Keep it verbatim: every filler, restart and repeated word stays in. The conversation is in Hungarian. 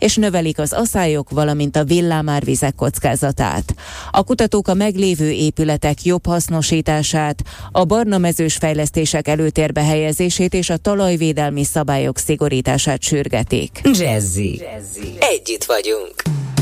és növelik az aszályok, valamint a villámárvizek kockázatát. A kutatók a meglévő épületek jobb hasznosítását, a barnamezős fejlesztések előtérbe helyezését és a talajvédelmi szabályok szigorítását sürgetik. Jazzy. Jazzy. Együtt vagyunk.